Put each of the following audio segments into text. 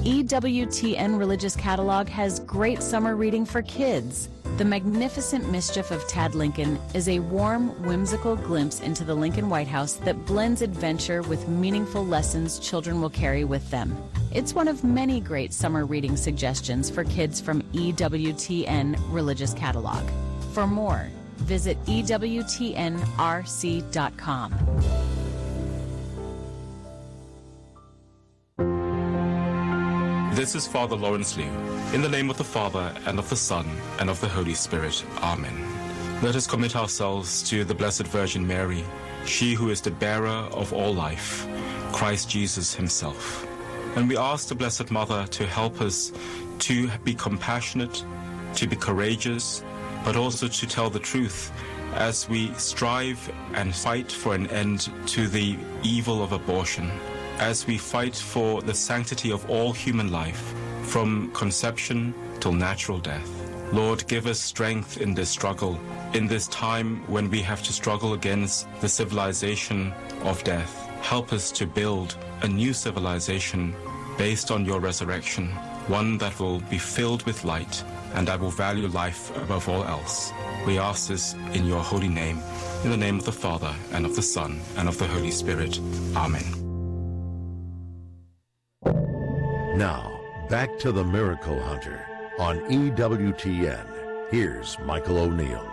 EWTN Religious Catalog has great summer reading for kids. The Magnificent Mischief of Tad Lincoln is a warm, whimsical glimpse into the Lincoln White House that blends adventure with meaningful lessons children will carry with them. It's one of many great summer reading suggestions for kids from EWTN Religious Catalog. For more, visit EWTNRC.com. This is Father Lawrence Liu. In the name of the Father, and of the Son, and of the Holy Spirit. Amen. Let us commit ourselves to the Blessed Virgin Mary, she who is the bearer of all life, Christ Jesus himself. And we ask the Blessed Mother to help us to be compassionate, to be courageous, but also to tell the truth as we strive and fight for an end to the evil of abortion, as we fight for the sanctity of all human life, from conception till natural death. Lord, give us strength in this struggle, in this time when we have to struggle against the civilization of death. Help us to build a new civilization based on your resurrection, one that will be filled with light and that will value life above all else. We ask this in your holy name, in the name of the Father, and of the Son, and of the Holy Spirit. Amen. Now, back to the Miracle Hunter on EWTN. Here's Michael O'Neill.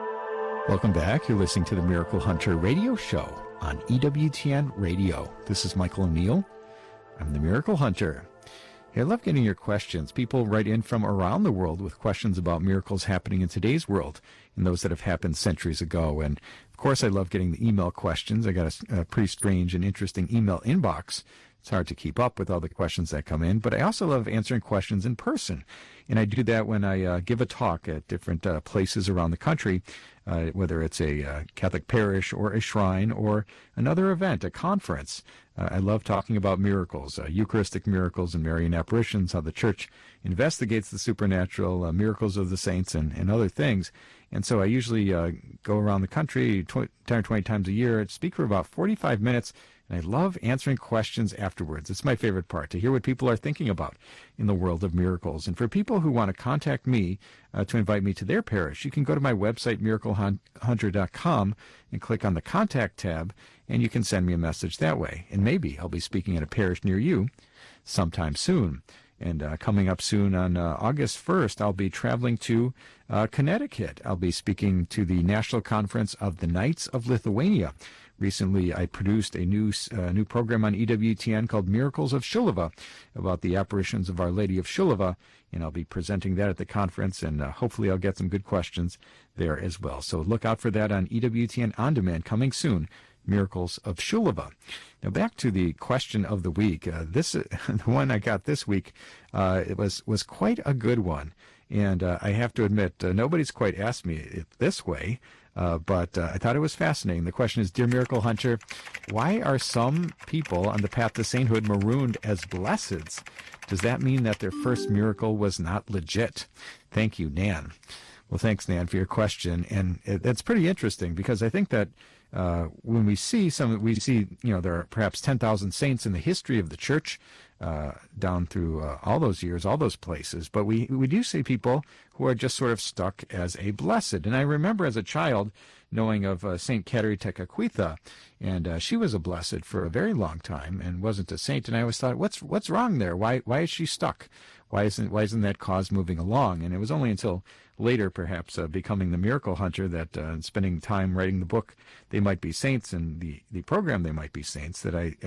Welcome back. You're listening to the Miracle Hunter radio show on EWTN Radio. This is Michael O'Neill. I'm the Miracle Hunter. Hey, I love getting your questions. People write in from around the world with questions about miracles happening in today's world and those that have happened centuries ago. And, of course, I love getting the email questions. I got a pretty strange and interesting email inbox. It's hard to keep up with all the questions that come in, but I also love answering questions in person. And I do that when I give a talk at different places around the country, whether it's a Catholic parish or a shrine or another event, a conference. I love talking about miracles, Eucharistic miracles and Marian apparitions, how the Church investigates the supernatural, miracles of the saints, and other things. And so I usually go around the country 10 or 20 times a year, speak for about 45 minutes, and I love answering questions afterwards. It's my favorite part, to hear what people are thinking about in the world of miracles. And for people who want to contact me to invite me to their parish, you can go to my website, miraclehunter.com, and click on the Contact tab, and you can send me a message that way. And maybe I'll be speaking at a parish near you sometime soon. And coming up soon on August 1st, I'll be traveling to Connecticut. I'll be speaking to the National Conference of the Knights of Lithuania. Recently, I produced a new program on EWTN called Miracles of Šiluva, about the apparitions of Our Lady of Šiluva, and I'll be presenting that at the conference, and hopefully I'll get some good questions there as well. So look out for that on EWTN On Demand, coming soon, Miracles of Šiluva. Now back to the question of the week. The one I got this week, it was quite a good one, and I have to admit, nobody's quite asked me it this way. But I thought it was fascinating. The question is, Dear Miracle Hunter, why are some people on the path to sainthood marooned as blesseds? Does that mean that their first miracle was not legit? Thank you, Nan. Well, thanks, Nan, for your question. And that's pretty interesting, because I think that when we see there are perhaps 10,000 saints in the history of the Church, down through all those years, all those places. But we do see people who are just sort of stuck as a blessed. And I remember as a child knowing of St. Caterina Tekakwitha, and she was a blessed for a very long time and wasn't a saint. And I always thought, what's wrong there? Why is she stuck? Why isn't that cause moving along? And it was only until later, perhaps, becoming the Miracle Hunter, that spending time writing the book They Might Be Saints and the program They Might Be Saints, that I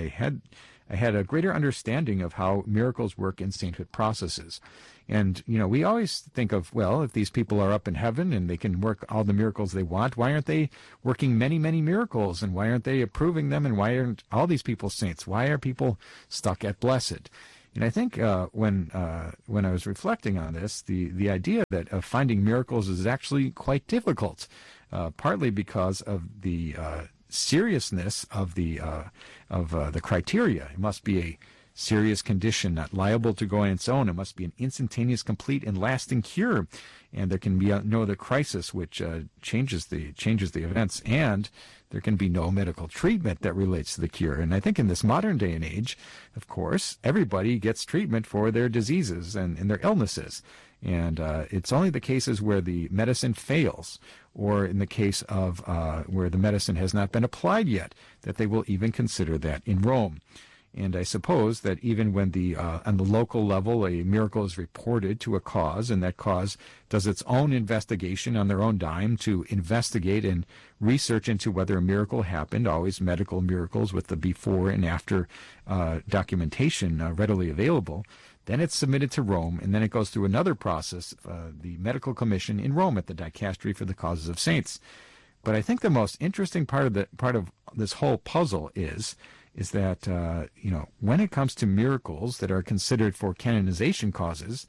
had a greater understanding of how miracles work in sainthood processes. And, we always think of, well, if these people are up in heaven and they can work all the miracles they want, why aren't they working many, many miracles? And why aren't they approving them? And why aren't all these people saints? Why are people stuck at blessed? And I think when I was reflecting on this, the idea of finding miracles is actually quite difficult, partly because of the seriousness of the criteria. It must be serious condition, not liable to go on its own. It must be an instantaneous, complete, and lasting cure. And there can be no other crisis which changes the events, and there can be no medical treatment that relates to the cure. And I think in this modern day and age, of course, everybody gets treatment for their diseases and their illnesses. And it's only the cases where the medicine fails, or in the case of where the medicine has not been applied yet, that they will even consider that in Rome. And I suppose that even when on the local level a miracle is reported to a cause, and that cause does its own investigation on their own dime to investigate and research into whether a miracle happened, always medical miracles with the before and after documentation readily available, then it's submitted to Rome, and then it goes through another process, the medical commission in Rome at the Dicastery for the Causes of Saints. But I think the most interesting part of this whole puzzle is that, when it comes to miracles that are considered for canonization causes,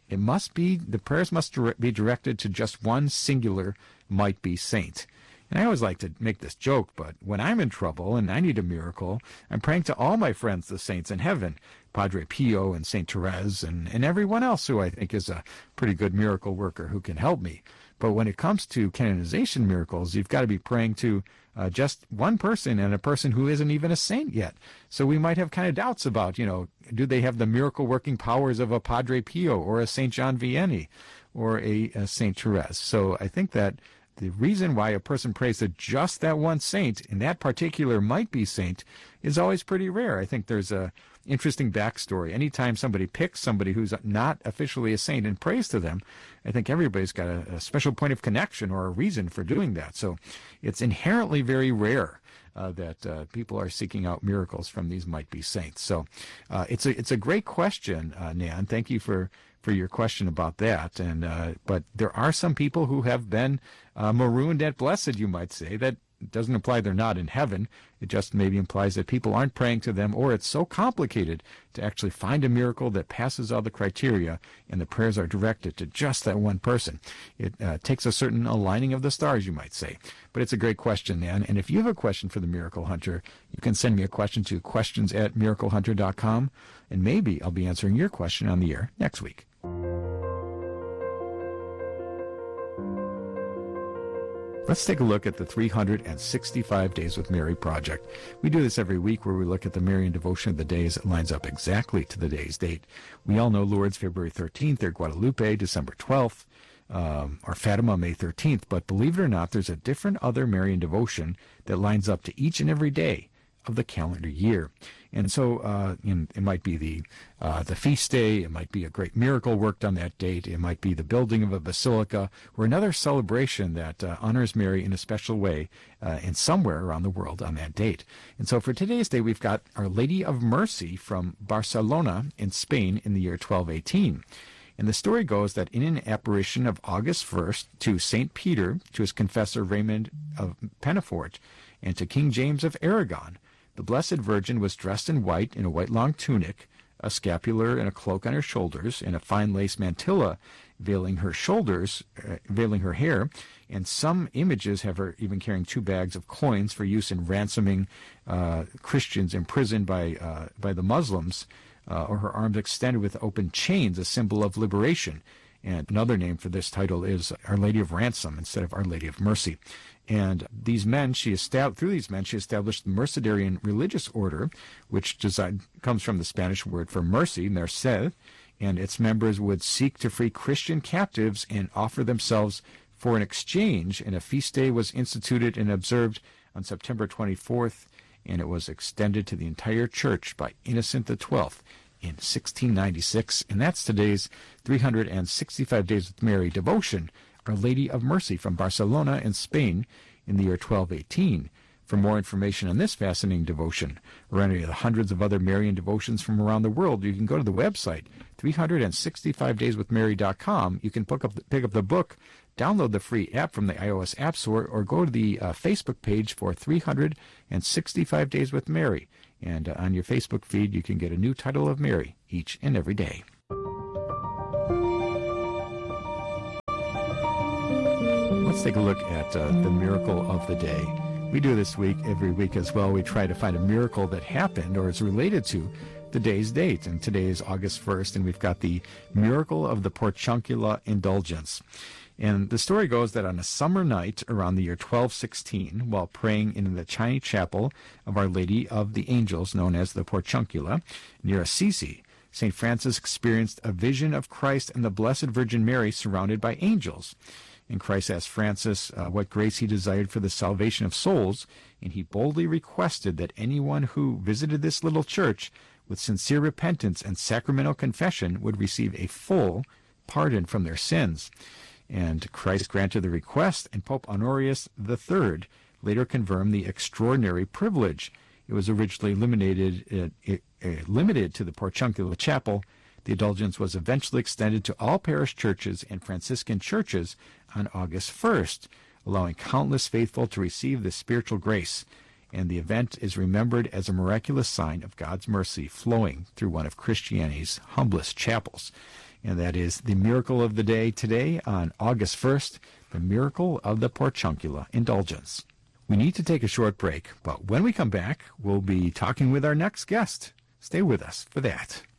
the prayers must be directed to just one singular might-be saint. And I always like to make this joke, but when I'm in trouble and I need a miracle, I'm praying to all my friends, the saints in heaven, Padre Pio and Saint Therese and everyone else who I think is a pretty good miracle worker who can help me. But when it comes to canonization miracles, you've got to be praying to just one person, and a person who isn't even a saint yet. So we might have kind of doubts about, do they have the miracle-working powers of a Padre Pio or a Saint John Vianney or a Saint Therese? So I think that the reason why a person prays to just that one saint, and that particular might-be saint, is always pretty rare. I think there's a interesting backstory. Anytime somebody picks somebody who's not officially a saint and prays to them, I think everybody's got a special point of connection or a reason for doing that. So it's inherently very rare that people are seeking out miracles from these might-be saints. So it's a great question, Nan. Thank you for your question about that. And but there are some people who have been marooned at blessed, you might say. That doesn't imply they're not in heaven. It just maybe implies that people aren't praying to them, or it's so complicated to actually find a miracle that passes all the criteria, and the prayers are directed to just that one person. It takes a certain aligning of the stars, you might say. But it's a great question, Nan. And if you have a question for the Miracle Hunter, you can send me a question to questions@miraclehunter.com, and maybe I'll be answering your question on the air next week. Let's take a look at the 365 Days with Mary project. We do this every week, where we look at the Marian devotion of the day as it lines up exactly to the day's date. We all know Lourdes, February 13th, or Guadalupe, December 12th, or Fatima, May 13th. But believe it or not, there's a different other Marian devotion that lines up to each and every day of the calendar year. And so it might be the feast day, it might be a great miracle worked on that date, it might be the building of a basilica, or another celebration that honors Mary in a special way and somewhere around the world on that date. And so for today's day, we've got Our Lady of Mercy from Barcelona in Spain in the year 1218. And the story goes that in an apparition of August 1st to St. Peter, to his confessor Raymond of Pennafort, and to King James of Aragon, the Blessed Virgin was dressed in white, in a white long tunic, a scapular and a cloak on her shoulders, and a fine lace mantilla veiling her shoulders, veiling her hair. And some images have her even carrying 2 bags of coins for use in ransoming Christians imprisoned by the Muslims, or her arms extended with open chains, a symbol of liberation. And another name for this title is Our Lady of Ransom instead of Our Lady of Mercy. And these men, she established the Mercedarian religious order, which comes from the Spanish word for mercy, merced, and its members would seek to free Christian captives and offer themselves for an exchange. And a feast day was instituted and observed on September 24th, and it was extended to the entire church by Innocent XII in 1696. And that's today's 365 Days with Mary devotion, Our Lady of Mercy from Barcelona in Spain in the year 1218. For more information on this fascinating devotion, or any of the hundreds of other Marian devotions from around the world, you can go to the website, 365dayswithmary.com. You can pick up the book, download the free app from the iOS App Store, or go to the Facebook page for 365 Days with Mary. And on your Facebook feed, you can get a new title of Mary each and every day. Let's take a look at the miracle of the day. We do this every week as well. We try to find a miracle that happened or is related to today's date, and today is August 1st, and we've got the miracle of the Porciuncula Indulgence. And the story goes that on a summer night around the year 1216, while praying in the tiny chapel of Our Lady of the Angels, known as the Porciuncula, near Assisi, St. Francis experienced a vision of Christ and the Blessed Virgin Mary surrounded by angels. And Christ asked Francis what grace he desired for the salvation of souls, and he boldly requested that anyone who visited this little church with sincere repentance and sacramental confession would receive a full pardon from their sins. And Christ granted the request, and Pope Honorius III later confirmed the extraordinary privilege. It was originally limited to the Porciuncula Chapel. The indulgence was eventually extended to all parish churches and Franciscan churches on August 1st, allowing countless faithful to receive this spiritual grace. And the event is remembered as a miraculous sign of God's mercy flowing through one of Christianity's humblest chapels. And that is the miracle of the day today on August 1st, the miracle of the Porciuncula Indulgence. We need to take a short break, but when we come back, we'll be talking with our next guest. Stay with us for that.